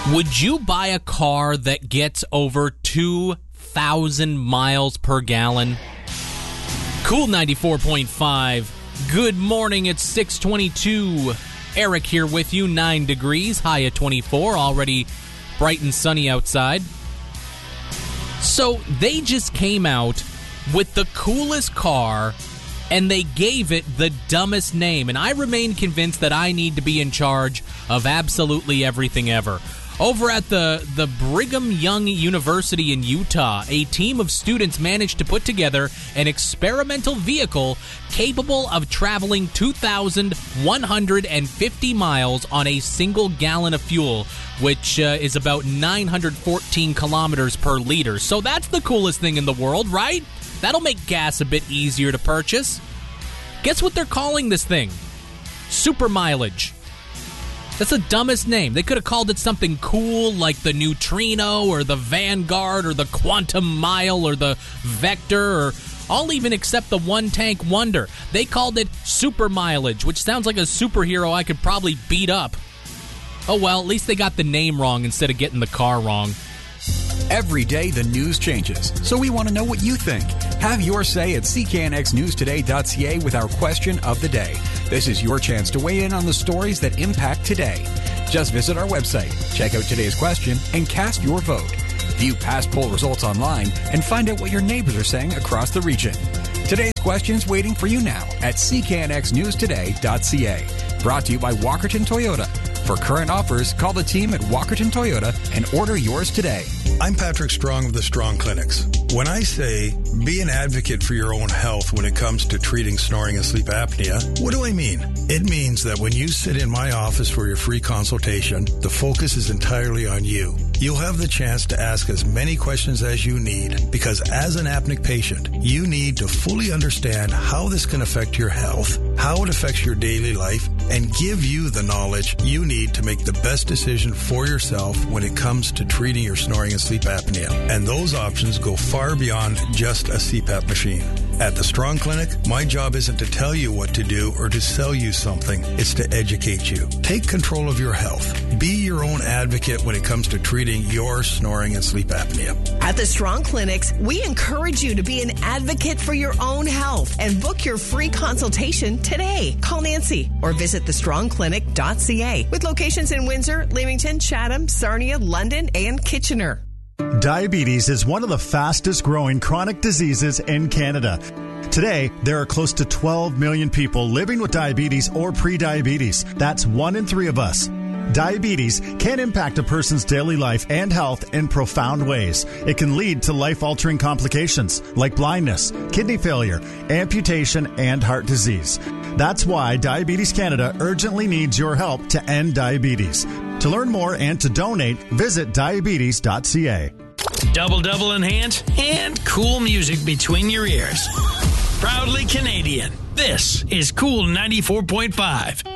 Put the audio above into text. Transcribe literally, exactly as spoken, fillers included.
Would you buy a car that gets over two thousand miles per gallon? Cool ninety-four point five. Good morning, it's six twenty-two. Eric here with you, nine degrees, high at twenty-four, already bright and sunny outside. So they just came out with the coolest car, and they gave it the dumbest name. And I remain convinced that I need to be in charge of absolutely everything ever. Over at the, the Brigham Young University in Utah, a team of students managed to put together an experimental vehicle capable of traveling two thousand one hundred fifty miles on a single gallon of fuel, which uh, is about nine hundred fourteen kilometers per liter. So that's the coolest thing in the world, right? That'll make gas a bit easier to purchase. Guess what they're calling this thing? Super mileage. That's the dumbest name. They could have called it something cool like the Neutrino or the Vanguard or the Quantum Mile or the Vector, or I'll even accept the One Tank Wonder. They called it Super Mileage, which sounds like a superhero I could probably beat up. Oh well, at least they got the name wrong instead of getting the car wrong. Every day the news changes, so we want to know what you think. Have your say at c k n x news today dot c a with our question of the day. This is your chance to weigh in on the stories that impact today. Just visit our website, check out today's question, and cast your vote. View past poll results online and find out what your neighbors are saying across the region. Today's question's waiting for you now at c k n x news today dot c a. Brought to you by Walkerton Toyota. For current offers, call the team at Walkerton Toyota and order yours today. I'm Patrick Strong of the Strong Clinics. When I say be an advocate for your own health when it comes to treating snoring and sleep apnea, what do I mean? It means that when you sit in my office for your free consultation, the focus is entirely on you. You'll have the chance to ask as many questions as you need, because as an apneic patient, you need to fully understand how this can affect your health, how it affects your daily life, and give you the knowledge you need to make the best decision for yourself when it comes to treating your snoring and sleep apnea. And those options go far beyond just a C PAP machine. At the Strong Clinic, my job isn't to tell you what to do or to sell you something. It's to educate you. Take control of your health. Be your own advocate when it comes to treating your snoring and sleep apnea. At the Strong Clinics, we encourage you to be an advocate for your own health and book your free consultation today. Call Nancy or visit the strong clinic dot c a with locations in Windsor, Leamington, Chatham, Sarnia, London, and Kitchener. Diabetes is one of the fastest growing chronic diseases in Canada. Today, there are close to twelve million people living with diabetes or prediabetes. That's one in three of us. Diabetes can impact a person's daily life and health in profound ways. It can lead to life-altering complications like blindness, kidney failure, amputation, and heart disease. That's why Diabetes Canada urgently needs your help to end diabetes. To learn more and to donate, visit diabetes dot c a. Double double in hand and cool music between your ears. Proudly Canadian. This is Cool ninety-four point five.